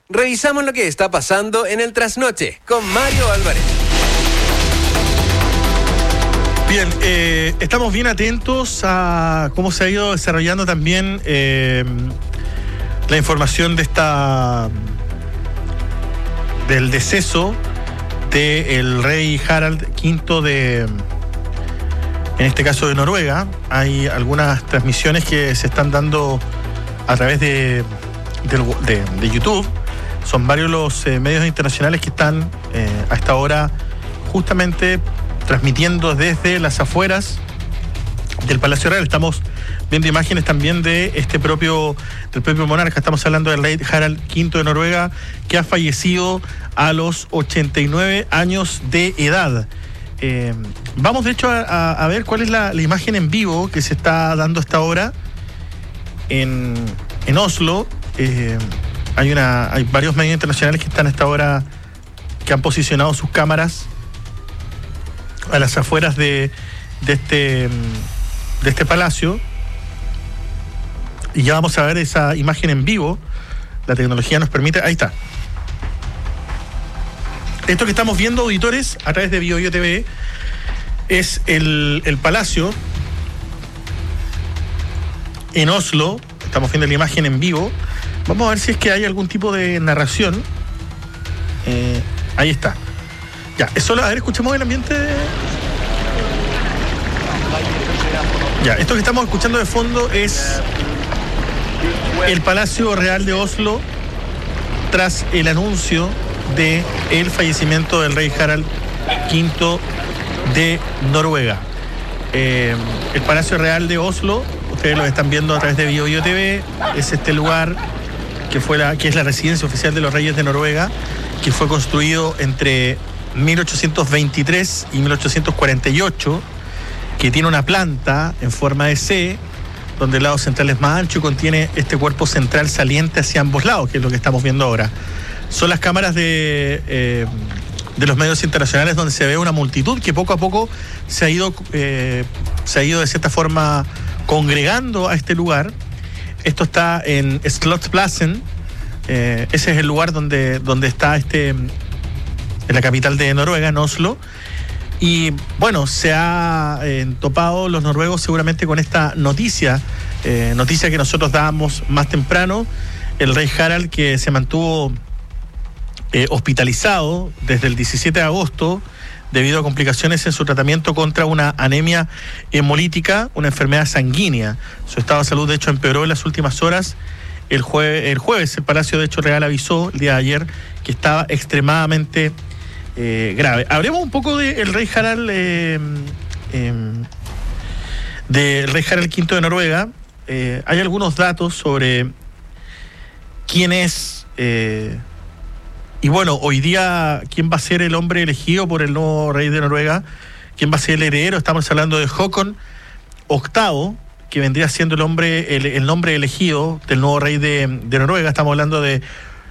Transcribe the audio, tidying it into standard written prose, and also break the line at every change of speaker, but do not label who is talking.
Revisamos lo que está pasando en el Trasnoche con Mario Álvarez.
Bien, estamos bien atentos a cómo se ha ido desarrollando también la información del deceso del rey Harald V en este caso de Noruega. Hay algunas transmisiones que se están dando a través de YouTube. Son varios los medios internacionales que están a esta hora justamente transmitiendo desde las afueras del Palacio Real. Estamos viendo imágenes también de del propio monarca. Estamos hablando del rey Harald V de Noruega, que ha fallecido a los 89 años de edad. Vamos de hecho a ver cuál es la imagen en vivo que se está dando hasta ahora en Oslo. Hay varios medios internacionales que están hasta ahora, que han posicionado sus cámaras a las afueras de este palacio, y ya vamos a ver esa imagen en vivo. La tecnología nos permite, ahí está. Esto que estamos viendo, auditores, a través de BioBio TV, es el palacio en Oslo. Estamos viendo la imagen en vivo. Vamos a ver si es que hay algún tipo de narración. Ahí está. Ya, es solo, a ver, escuchemos el ambiente. Ya, esto que estamos escuchando de fondo es el Palacio Real de Oslo tras el anuncio de el fallecimiento del rey Harald V de Noruega. El Palacio Real de Oslo, ustedes lo están viendo a través de BioBio TV, es este lugar que es la residencia oficial de los reyes de Noruega, que fue construido entre 1823 y 1848, que tiene una planta en forma de C, donde el lado central es más ancho y contiene este cuerpo central saliente hacia ambos lados, que es lo que estamos viendo ahora. Son las cámaras de los medios internacionales, donde se ve una multitud que poco a poco se ha ido de cierta forma congregando a este lugar. Esto está en Slottsplassen. Ese es el lugar donde está en la capital de Noruega, en Oslo. Y bueno, se ha topado los noruegos seguramente con esta noticia que nosotros dábamos más temprano. El rey Harald, que se mantuvo hospitalizado desde el 17 de agosto debido a complicaciones en su tratamiento contra una anemia hemolítica, una enfermedad sanguínea. Su estado de salud, de hecho, empeoró en las últimas horas. El jueves, el Palacio, de hecho, Real avisó el día de ayer que estaba extremadamente grave. Hablemos un poco del rey Harald, del rey Harald V de Noruega. Hay algunos datos sobre quién es, y bueno, hoy día, quién va a ser el hombre elegido por el nuevo rey de Noruega, quién va a ser el heredero. Estamos hablando de Håkon VIII, que vendría siendo el nombre elegido del nuevo rey de Noruega. Estamos hablando de